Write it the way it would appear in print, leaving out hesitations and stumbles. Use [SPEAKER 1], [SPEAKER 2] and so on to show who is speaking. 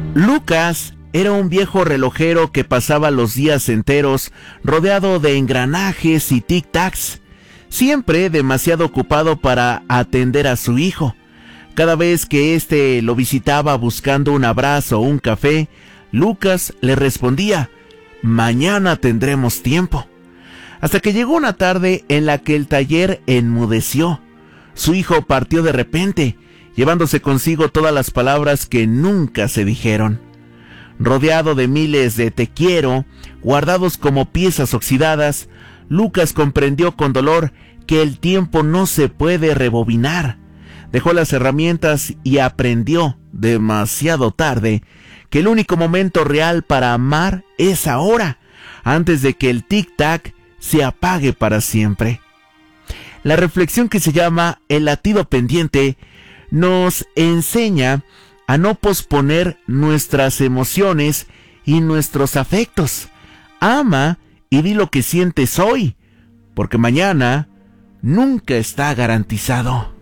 [SPEAKER 1] Lucas era un viejo relojero que pasaba los días enteros rodeado de engranajes y tic-tacs, siempre demasiado ocupado para atender a su hijo. Cada vez que éste lo visitaba buscando un abrazo o un café, Lucas le respondía: «Mañana tendremos tiempo». Hasta que llegó una tarde en la que el taller enmudeció. Su hijo partió de repente, llevándose consigo todas las palabras que nunca se dijeron. Rodeado de miles de te quiero, guardados como piezas oxidadas, Lucas comprendió con dolor que el tiempo no se puede rebobinar. Dejó las herramientas y aprendió, demasiado tarde, que el único momento real para amar es ahora, antes de que el tic-tac se apague para siempre. La reflexión, que se llama El latido pendiente, nos enseña a no posponer nuestras emociones y nuestros afectos. Ama y di lo que sientes hoy, porque mañana nunca está garantizado.